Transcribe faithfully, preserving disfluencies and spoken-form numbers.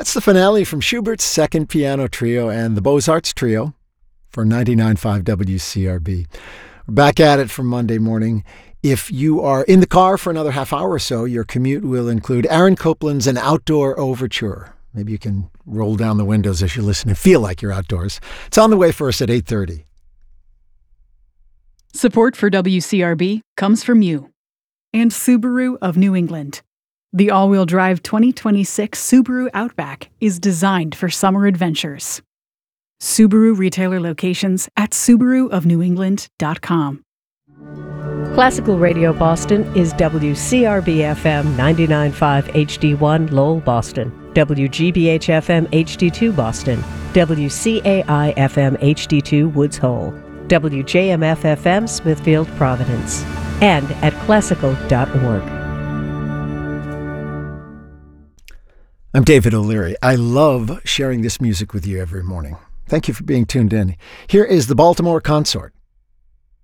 That's the finale from Schubert's Second Piano Trio and the Beaux-Arts Trio for ninety-nine point five W C R B. We're back at it from Monday morning. If you are in the car for another half hour or so, your commute will include Aaron Copland's An Outdoor Overture. Maybe you can roll down the windows as you listen and feel like you're outdoors. It's on the way for us at eight thirty. Support for W C R B comes from you and Subaru of New England. The all-wheel drive twenty twenty-six Subaru Outback is designed for summer adventures. Subaru retailer locations at subaru of new england dot com. Classical Radio Boston is W C R B F M ninety-nine point five H D one Lowell, Boston, W G B H F M H D two Boston, W C A I F M H D two Woods Hole, W J M F F M Smithfield, Providence, and at classical dot org. I'm David O'Leary. I love sharing this music with you every morning. Thank you for being tuned in. Here is the Baltimore Consort.